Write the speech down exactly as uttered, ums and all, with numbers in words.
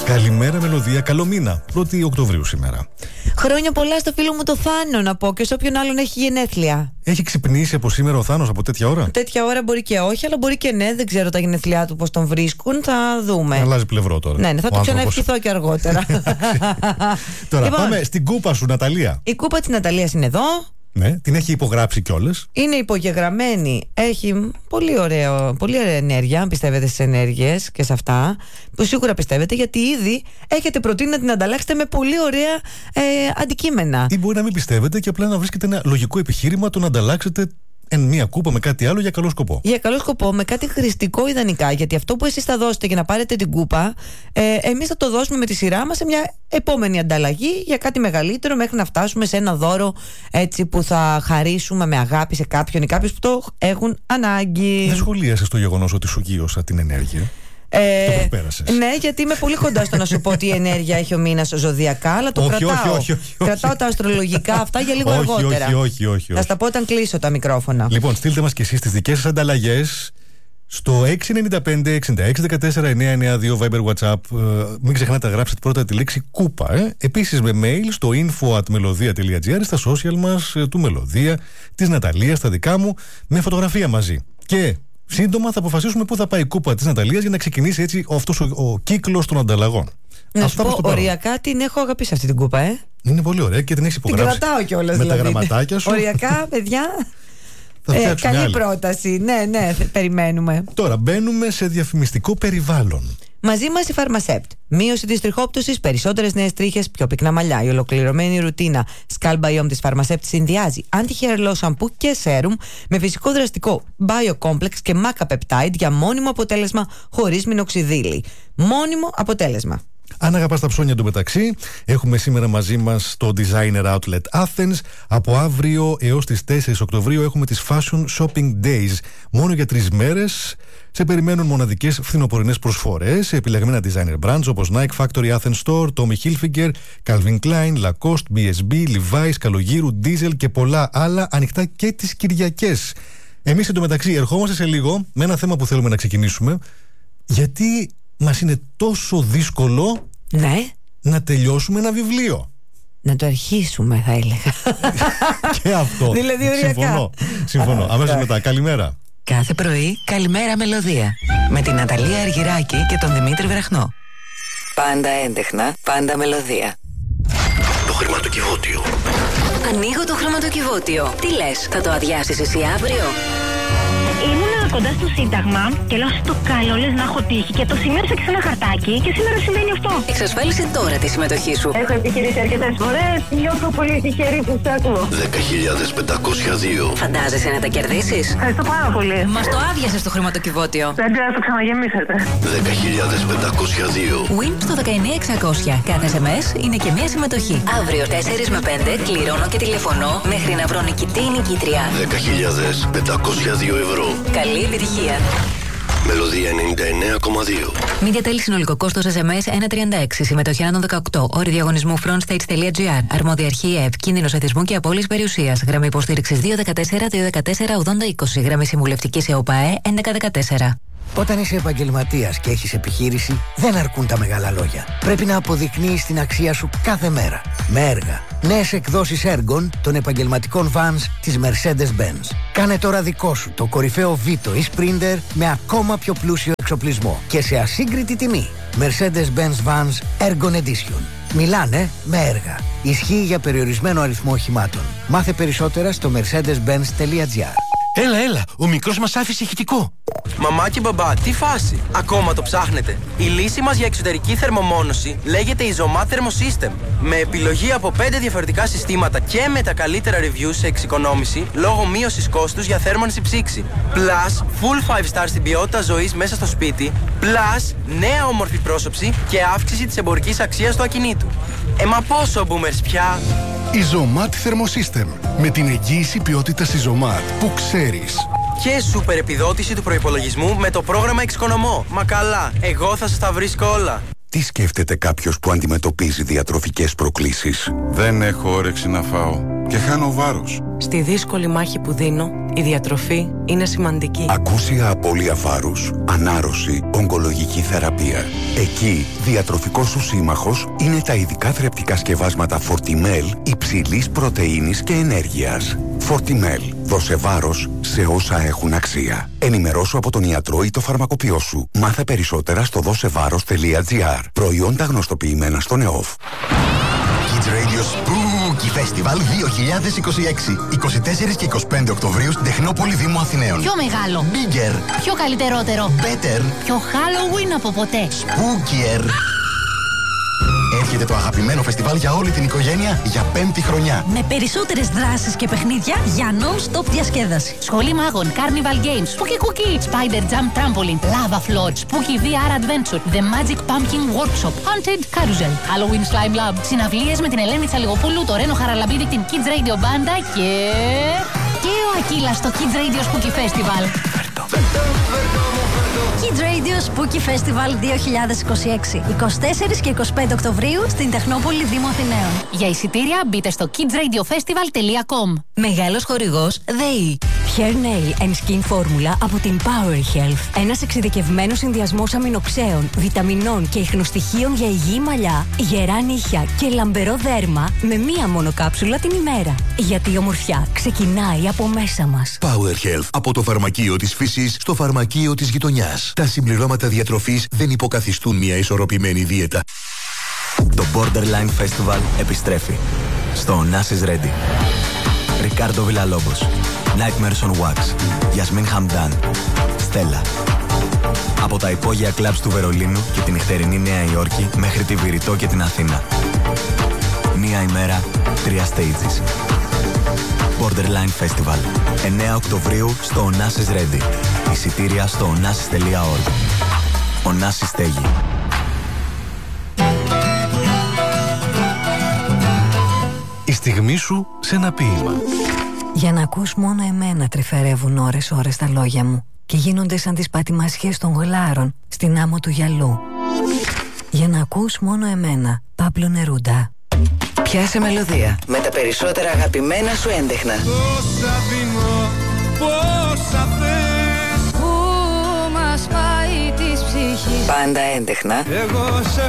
Καλημέρα, μελωδία, καλό μήνα. πρώτη Οκτωβρίου σήμερα. Χρόνια πολλά στο φίλο μου το Θάνο να πω και σε όποιον άλλον έχει γενέθλια. Έχει ξυπνήσει από σήμερα ο Θάνος από τέτοια ώρα? Τέτοια ώρα μπορεί και όχι, αλλά μπορεί και ναι. Δεν ξέρω τα γενέθλιά του πώς τον βρίσκουν. Θα δούμε. Αλλάζει πλευρό τώρα. Ναι, ναι, θα του ξαναευχηθώ και αργότερα. Τώρα λοιπόν, πάμε στην κούπα σου, Ναταλία. Η κούπα της Ναταλίας είναι εδώ. Ναι, την έχει υπογράψει κιόλας. Είναι υπογεγραμμένη. Έχει πολύ, ωραίο, πολύ ωραία ενέργεια. Αν πιστεύετε στις ενέργειες και σε αυτά, που σίγουρα πιστεύετε, γιατί ήδη έχετε προτείνει να την ανταλλάξετε με πολύ ωραία ε, αντικείμενα. Ή μπορεί να μην πιστεύετε και απλά να βρίσκετε ένα λογικό επιχείρημα το να ανταλλάξετε εν μία κούπα με κάτι άλλο για καλό σκοπό. Για καλό σκοπό, με κάτι χρηστικό ιδανικά. Γιατί αυτό που εσείς θα δώσετε για να πάρετε την κούπα, ε, εμείς θα το δώσουμε με τη σειρά μας σε μια επόμενη ανταλλαγή για κάτι μεγαλύτερο, μέχρι να φτάσουμε σε ένα δώρο έτσι που θα χαρίσουμε με αγάπη σε κάποιον ή κάποιους που το έχουν ανάγκη. Δεν σχολίασες το γεγονός ότι σου γύρωσα την ενέργεια? Ε, το προσπέρασες. Ναι, γιατί είμαι πολύ κοντά στο να σου πω τι ενέργεια έχει ο μήνας ζωδιακά, αλλά το όχι, κρατάω. Όχι, όχι, όχι, κρατάω τα αστρολογικά αυτά για λίγο όχι, αργότερα. Όχι, όχι, όχι, όχι. Θα στα πω όταν κλείσω τα μικρόφωνα. Λοιπόν, στείλτε μας και εσείς τις δικές σας ανταλλαγές στο έξι εννιά πέντε εξήντα έξι δεκατέσσερα εννιακόσια ενενήντα δύο Viber WhatsApp. Ε, μην ξεχνάτε να γράψετε πρώτα τη λέξη κούπα. Ε. Επίσης με mail στο info at melodia τελεία gr, στα social μας ε, του Μελωδία, της Ναταλίας, στα δικά μου, με φωτογραφία μαζί. Και σύντομα θα αποφασίσουμε πού θα πάει η κούπα της Ναταλίας για να ξεκινήσει έτσι αυτός ο, ο κύκλος των ανταλλαγών. Να σου πω, οριακά την έχω αγαπήσει αυτή την κούπα, ε. Είναι πολύ ωραία και την έχεις υπογράψει. Την κρατάω κιόλας με δηλαδή. Τα γραμματάκια σου. Οριακά, παιδιά. Ε, καλή άλλη. πρόταση. Ναι, ναι, περιμένουμε. Τώρα μπαίνουμε σε διαφημιστικό περιβάλλον. Μαζί μας η Φαρμασέπτ. Μείωση της τριχόπτωσης, περισσότερες νέες τρίχες, πιο πυκνά μαλλιά. Η ολοκληρωμένη ρουτίνα Skull Biome της Φαρμασέπτ συνδυάζει anti-hair loss shampoo και serum με φυσικό δραστικό Biocomplex και Maca Peptide για μόνιμο αποτέλεσμα χωρίς μινοξιδίλη. Μόνιμο αποτέλεσμα. Αν αγαπάς τα ψώνια εντωμεταξύ, έχουμε σήμερα μαζί μας το Designer Outlet Athens. Από αύριο έως τις τέσσερις Οκτωβρίου έχουμε τις Fashion Shopping Days. Μόνο για τρεις μέρες σε περιμένουν μοναδικές φθινοπορεινές προσφορές σε επιλεγμένα designer brands όπως Nike Factory Athens Store, Tommy Hilfiger, Calvin Klein, Lacoste, μπι ες μπι, Levi's, Καλογύρου, Diesel και πολλά άλλα, ανοιχτά και τις Κυριακές. Εμείς εντωμεταξύ ερχόμαστε σε λίγο με ένα θέμα που θέλουμε να ξεκινήσουμε, γιατί μας είναι τόσο δύσκολο ναι. να τελειώσουμε ένα βιβλίο. Να το αρχίσουμε, θα έλεγα. Και αυτό. Δηλαδή, οριακά. Συμφωνώ. Συμφωνώ. Αμέσως μετά. Καλημέρα. Κάθε πρωί, καλημέρα Μελωδία. Με την Ναταλία Αργυράκη και τον Δημήτρη Βραχνό. Πάντα έντεχνα, πάντα Μελωδία. Το χρηματοκιβώτιο. Ανοίγω το χρηματοκιβώτιο. Τι λες, θα το αδειάσεις εσύ αύριο? Ήμουνα κοντά στο Σύνταγμα και λέω στο καλό λες να έχω τύχη και το σημείωσα και σε ένα χαρτάκι και σήμερα συμβαίνει αυτό. Εξασφάλισε τώρα τη συμμετοχή σου. Έχω επιχειρήσει αρκετές φορές, νιώθω πολύ τυχερή που σ' ακούω. δέκα χιλιάδες πεντακόσια δύο. Φαντάζεσαι να τα κερδίσεις? Ευχαριστώ πάρα πολύ. Μας το άδειασες το χρηματοκιβώτιο. Δεν πρέπει να το ξαναγεμίσετε. δέκα χιλιάδες πεντακόσια δύο. Win στο δεκαεννιά εξακόσια. Κάθε ες εμ ες είναι και μία συμμετοχή. Αύριο τέσσερις με πέντε κληρώνω και τηλεφωνώ μέχρι να βρω νικητή ή νικήτρια. δέκα χιλιάδες πεντακόσια δύο ευρώ. Καλή επιτυχία. Μελωδία ενενήντα εννέα κόμμα δύο. Media τέλη συνολικό κόστος ες εμ ες εκατόν τριάντα έξι. Συμμετοχή άνω δεκαοκτώ. Όροι διαγωνισμού frontstage.gr. Αρμόδια αρχή ΕΕΠ. Κίνδυνος εθισμού και απώλειας περιουσίας. Γραμμή υποστήριξης δύο δεκατέσσερα δύο δεκατέσσερα ογδόντα είκοσι. Γραμμή συμβουλευτικής ΕΟΠΑΕ έντεκα δεκατέσσερα. Όταν είσαι επαγγελματίας και έχεις επιχείρηση, δεν αρκούν τα μεγάλα λόγια. Πρέπει να αποδεικνύεις την αξία σου κάθε μέρα. Με έργα. Νέες εκδόσεις έργων των επαγγελματικών vans της Mercedes-Benz. Κάνε τώρα δικό σου το κορυφαίο Vito ή Sprinter με ακόμα πιο πλούσιο εξοπλισμό και σε ασύγκριτη τιμή. Mercedes-Benz Vans Ergon Edition. Μιλάνε με έργα. Ισχύει για περιορισμένο αριθμό οχημάτων. Μάθε περισσότερα στο mercedes benz τελεία gr. Έλα, έλα, ο μικρός μας άφησε ηχητικό. Μαμά και μπαμπά, τι φάση, ακόμα το ψάχνετε? Η λύση μας για εξωτερική θερμομόνωση λέγεται Isomat Thermosystem. Με επιλογή από πέντε διαφορετικά συστήματα και με τα καλύτερα reviews σε εξοικονόμηση λόγω μείωσης κόστους για θέρμανση ψήξη. Plus, full five star στην ποιότητα ζωής μέσα στο σπίτι. Plus, νέα όμορφη πρόσωψη και αύξηση της εμπορικής αξίας του ακινήτου. Ε, μα πόσο boomers πια! Isomat Thermosystem. Με την εγγύηση ποιότητας Isomat που ξέρεις. Και σούπερ επιδότηση του προϋπολογισμού με το πρόγραμμα Εξοικονομώ. Μα καλά, εγώ θα σας τα βρίσκω όλα. Τι σκέφτεται κάποιος που αντιμετωπίζει διατροφικές προκλήσεις? Δεν έχω όρεξη να φάω και χάνω βάρος. Στη δύσκολη μάχη που δίνω, Η διατροφή είναι σημαντική. Ακούσια απώλεια βάρους, ανάρρωση, ογκολογική θεραπεία. Εκεί, διατροφικός σου σύμμαχος είναι τα ειδικά θρεπτικά σκευάσματα Fortimel υψηλής πρωτεΐνης και ενέργειας. Fortimel. Δώσε βάρος σε όσα έχουν αξία. Ενημερώσου από τον ιατρό ή το φαρμακοποιό σου. Μάθε περισσότερα στο δώσεβάρος τελεία τζι άρ. Προϊόντα γνωστοποιημένα στον ΕΟΦ. Kids Radio Spooky Festival δύο χιλιάδες είκοσι έξι. είκοσι τέσσερα και είκοσι πέντε Οκτωβρίου στην Τεχνόπολη Δήμου Αθηναίων. Πιο μεγάλο. Bigger. Πιο καλυτερότερο. Better. Πιο Halloween από ποτέ. Spookier. Έρχεται το αγαπημένο φεστιβάλ για όλη την οικογένεια για πέμπτη χρονιά. Με περισσότερες δράσεις και παιχνίδια για non-stop διασκέδαση. Σχολή μάγων, Carnival Games, Spooky Cookie, Spider Jump Trampoline, Lava Float, Spooky βι αρ Adventure, The Magic Pumpkin Workshop, Haunted Carousel, Halloween Slime Lab, συναυλίες με την Ελένη Τσαλιγοπούλου, το Ρένο Χαραλαμπίδη, την Kids Radio Banda και... και ο Ακύλας στο Kids Radio Spooky Festival. Kids Radio Spooky Festival δύο χιλιάδες είκοσι έξι. είκοσι τέσσερα και είκοσι πέντε Οκτωβρίου στην Τεχνόπολη Δήμου Αθηναίων. Για εισιτήρια μπείτε στο kids radio festival τελεία com. Μεγάλος χορηγός ΔΕΗ. Hair Nail and Skin Formula από την Power Health. Ένας εξειδικευμένος συνδυασμός αμινοξέων, βιταμινών και ιχνοστοιχείων για υγιή μαλλιά, γερά νύχια και λαμπερό δέρμα με μία μόνο κάψουλα την ημέρα. Γιατί η ομορφιά ξεκινάει από μέσα μας. Power Health. Από το φαρμακείο της φύσης στο φαρμακείο της γειτονιάς. Τα συμπληρώματα διατροφής δεν υποκαθιστούν μια ισορροπημένη δίαιτα. Το Borderline Festival επιστρέφει στο Onassis Ready. Ρικάρντο Βιλαλόμπος, Nightmares on Wax, Γιασμίν Χαμντάν, Στέλλα. Από τα υπόγεια κλαμπς του Βερολίνου και την νυχτερινή Νέα Υόρκη μέχρι τη Βηρητό και την Αθήνα. Μία ημέρα, τρία stages. Borderline Festival. εννέα Οκτωβρίου στο Onassis Ready. Εισιτήρια στο onassis τελεία org. Onassis στέγη. Η στιγμή σου σε ένα ποίημα. Για να ακούς μόνο εμένα τρυφερεύουν ώρες ώρες τα λόγια μου και γίνονται σαν τις πατημασιές των γλάρων στην άμμο του γυαλού. Για να ακούς μόνο εμένα. Παύλο Νερούντα. Πιάσε μελωδία με τα περισσότερα αγαπημένα σου έντεχνα. Πόσα πεινώ, πόσα θες, πού μας πάει της ψυχής. Πάντα έντεχνα. Εγώ σε